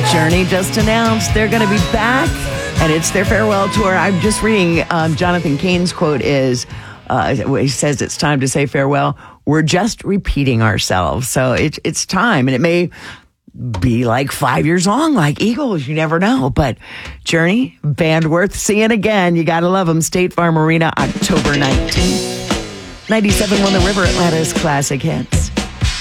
Journey just announced they're going to be back, and it's their farewell tour. I'm just reading Jonathan Cain's quote is, he says it's time to say farewell. We're just repeating ourselves. So it's time, and it may be like 5 years long, like Eagles. You never know. But Journey, band worth seeing again. You got to love them. State Farm Arena, October 19th. 97 won the River, Atlanta's classic hits.